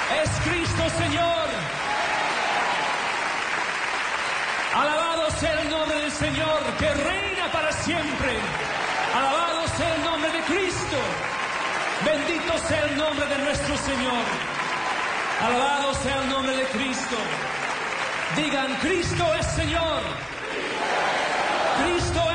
Es Cristo, Señor. Alabado sea el nombre del Señor, que reina para siempre. Alabado sea el nombre de Cristo. Bendito sea el nombre de nuestro Señor. Alabado sea el nombre de Cristo. Digan, Cristo es Señor. Cristo